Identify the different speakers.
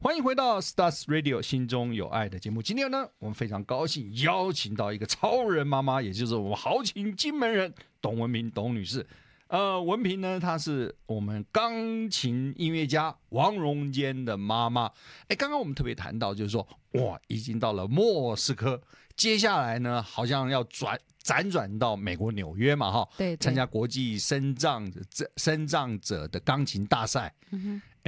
Speaker 1: 欢迎回到 Stars Radio 心中有爱的节目。今天呢，我们非常高兴邀请到一个超人妈妈，也就是我们豪情金门人董文萍董女士。文萍呢，她是我们钢琴音乐家王荣坚的妈妈。刚刚我们特别谈到，就是说，哇，已经到了莫斯科，接下来呢，好像要辗转到美国纽约嘛，哈，
Speaker 2: 对，
Speaker 1: 参加国际身障者的钢琴大赛。